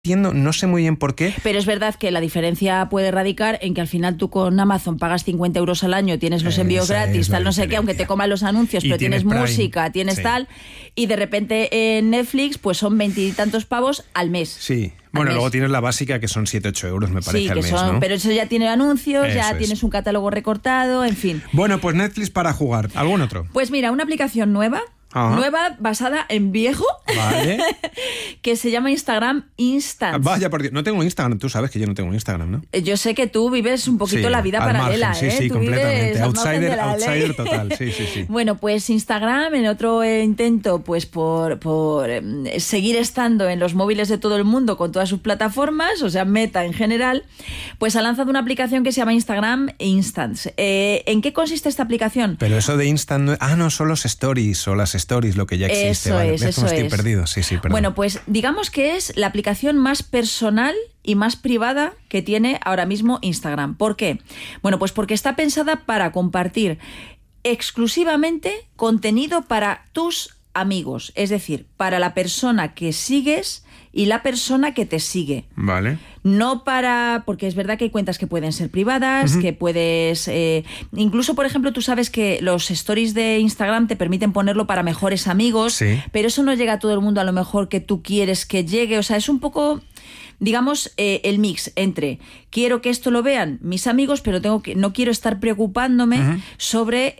entiendo, no sé muy bien por qué. Pero es verdad que la diferencia puede radicar en que al final tú con Amazon pagas 50 euros al año, tienes los envíos gratis, tal, no sé qué, aunque te coman los anuncios, pero tienes música, tienes tal, y de repente en Netflix pues son 20 y tantos pavos al mes. Sí. Bueno, luego tienes la básica que son 7-8 euros, me parece, al mes, ¿no? Pero eso ya tiene anuncios, eso ya tienes un catálogo recortado, en fin. Bueno, pues Netflix para jugar. ¿Algún otro? Pues mira, una aplicación nueva basada en viejo, vale. que se llama Instagram Instant. Vaya, por Dios, no tengo Instagram, tú sabes que yo no tengo Instagram, ¿no? Yo sé que tú vives un poquito la vida paralela, margen, sí, tú completamente. Outsider Total, sí. Bueno, pues Instagram, en otro intento, pues por seguir estando en los móviles de todo el mundo con todas sus plataformas, o sea, Meta en general, pues ha lanzado una aplicación que se llama Instagram Instant. ¿En qué consiste esta aplicación? Pero eso de Instant, no son los stories o las stories, lo que ya existe. Eso vale. es, eso estoy es. perdido, sí, perdón. Bueno, pues digamos que es la aplicación más personal y más privada que tiene ahora mismo Instagram. ¿Por qué? Bueno, pues porque está pensada para compartir exclusivamente contenido para tus amigos, es decir, para la persona que sigues y la persona que te sigue. Vale. No porque es verdad que hay cuentas que pueden ser privadas, que puedes... incluso, por ejemplo, tú sabes que los stories de Instagram te permiten ponerlo para mejores amigos, pero eso no llega a todo el mundo a lo mejor que tú quieres que llegue. O sea, es un poco... digamos, el mix entre quiero que esto lo vean mis amigos, pero no quiero estar preocupándome sobre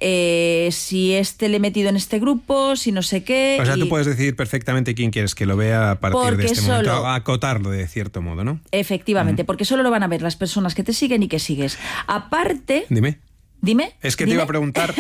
si le he metido en este grupo, si no sé qué. O sea, tú puedes decidir perfectamente quién quieres que lo vea a partir de este momento, acotarlo de cierto modo, ¿no? Efectivamente, porque solo lo van a ver las personas que te siguen y que sigues. Aparte... Dime. Es que te iba a preguntar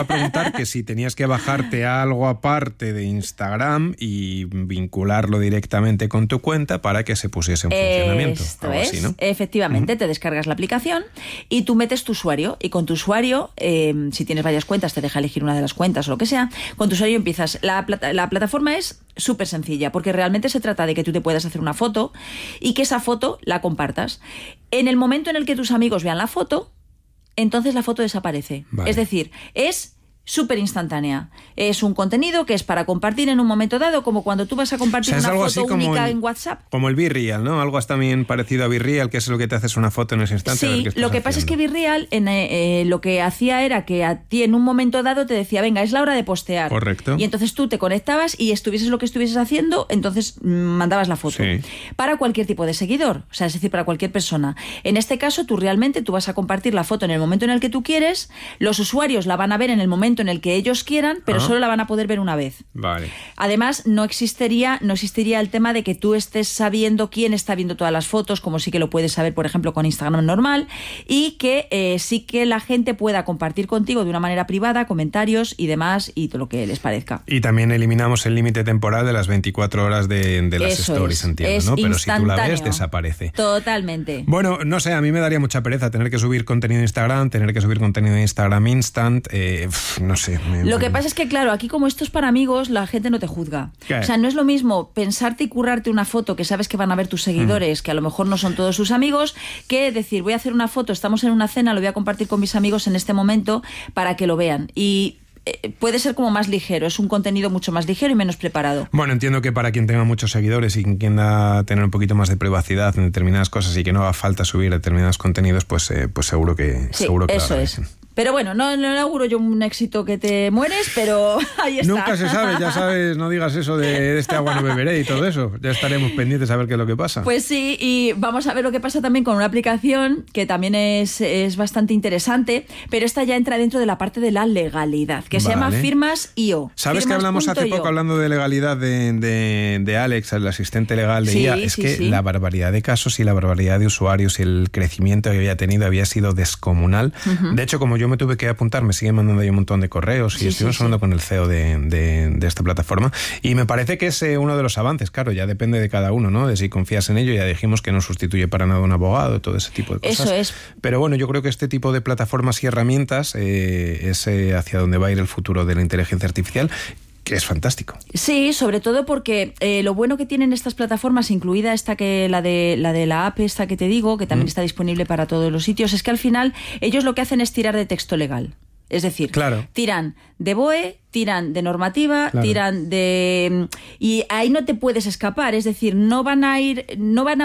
que si tenías que bajarte algo aparte de Instagram y vincularlo directamente con tu cuenta para que se pusiese en funcionamiento. Esto es, así, ¿no? Efectivamente, te descargas la aplicación y tú metes tu usuario. Y con tu usuario, si tienes varias cuentas, te deja elegir una de las cuentas o lo que sea. Con tu usuario empiezas. La plataforma es súper sencilla, porque realmente se trata de que tú te puedas hacer una foto y que esa foto la compartas. En el momento en el que tus amigos vean la foto, entonces la foto desaparece. Vale. Es decir, es súper instantánea. Es un contenido que es para compartir en un momento dado, como cuando tú vas a compartir una foto única en WhatsApp. Como el BeReal, ¿no? Algo también parecido a BeReal, que es lo que te haces una foto en ese instante. Sí, lo que pasa es que BeReal lo que hacía era que a ti en un momento dado te decía, venga, es la hora de postear. Correcto. Y entonces tú te conectabas y estuvieses lo que estuvieses haciendo, entonces mandabas la foto. Sí. Para cualquier tipo de seguidor, o sea, es decir, para cualquier persona. En este caso, tú vas a compartir la foto en el momento en el que tú quieres, los usuarios la van a ver en el momento en el que ellos quieran, pero solo la van a poder ver una vez. Vale. Además, no existiría el tema de que tú estés sabiendo quién está viendo todas las fotos, como sí que lo puedes saber, por ejemplo, con Instagram normal, y que sí que la gente pueda compartir contigo de una manera privada, comentarios y demás, y todo lo que les parezca. Y también eliminamos el límite temporal de las 24 horas de las stories, entiendo, ¿no? Pero si tú la ves, desaparece. Totalmente. Bueno, no sé, a mí me daría mucha pereza tener que subir contenido de Instagram, tener que subir contenido de Instagram Instant, no sé. Lo que pasa es que, claro, aquí como esto es para amigos, la gente no te juzga. ¿Qué? O sea, no es lo mismo pensarte y currarte una foto que sabes que van a ver tus seguidores, que a lo mejor no son todos sus amigos, que decir, voy a hacer una foto, estamos en una cena, lo voy a compartir con mis amigos en este momento para que lo vean. Y puede ser como más ligero, es un contenido mucho más ligero y menos preparado. Bueno, entiendo que para quien tenga muchos seguidores y quien quiera tener un poquito más de privacidad en determinadas cosas y que no haga falta subir determinados contenidos, pues seguro que eso es. Pero bueno, no auguro yo un éxito que te mueres, pero ahí está. Nunca se sabe, ya sabes, no digas eso de este agua no beberé y todo eso. Ya estaremos pendientes a ver qué es lo que pasa. Pues sí, y vamos a ver lo que pasa también con una aplicación que también es bastante interesante, pero esta ya entra dentro de la parte de la legalidad, que se llama Firmas.io. ¿Sabes que hablamos hace poco hablando de legalidad de Alex, el asistente legal de IA? La barbaridad de casos y la barbaridad de usuarios y el crecimiento que había tenido había sido descomunal. De hecho, como yo me tuve que apuntar, me siguen mandando ahí un montón de correos y estuvimos hablando con el CEO de esta plataforma y me parece que es uno de los avances. Claro, ya depende de cada uno, ¿no? De si confías en ello. Ya dijimos que no sustituye para nada a un abogado, todo ese tipo de cosas. Eso es. Pero bueno, yo creo que este tipo de plataformas y herramientas es hacia donde va a ir el futuro de la inteligencia artificial, que es fantástico. Sí, sobre todo porque lo bueno que tienen estas plataformas, incluida la de la app esta que te digo, que también está disponible para todos los sitios, es que al final ellos lo que hacen es tirar de texto legal. Es decir, claro, tiran de BOE, tiran de normativa, tiran de... Y ahí no te puedes escapar. Es decir, no van a